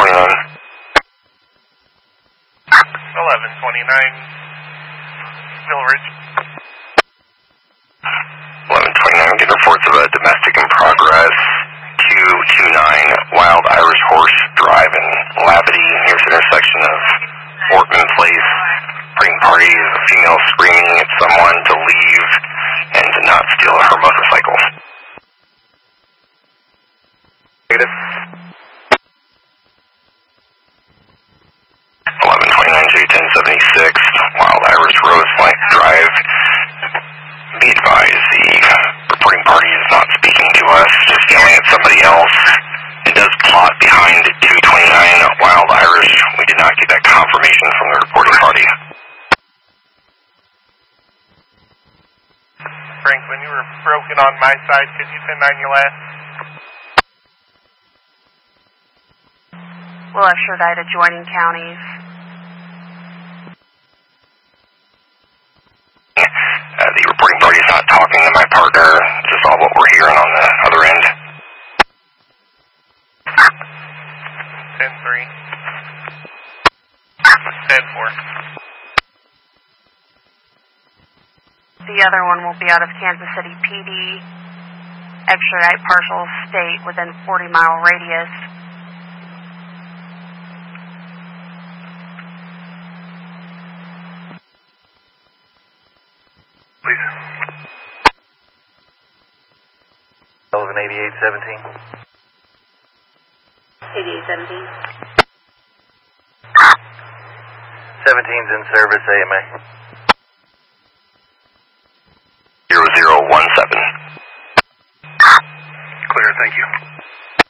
1129 Mill Ridge. 1129, getting reports of a domestic in progress. 229 Wild Irish Horse Drive in Lavity, near the intersection of Workman Place. Bring party, a female screaming at someone to leave and to not steal her motorcycle. Negative. 1129J1076, Wild Irish Rose Flank Drive. Be advised, the reporting party is not speaking to us, just yelling at somebody else. It does plot behind 229 Wild Irish. We did not get that confirmation from the reporting party. Franklin, you were broken on my side. Could you 10-9 your last? We'll extradite adjoining counties. The reporting party is not talking to my partner. It's just all what we're hearing on the other end. 10-3. 10-4. The other one will be out of Kansas City PD. Extradite partial state within 40-mile radius. Please. 118817. 8817. 17's in service, AMA. 0017. Clear, thank you.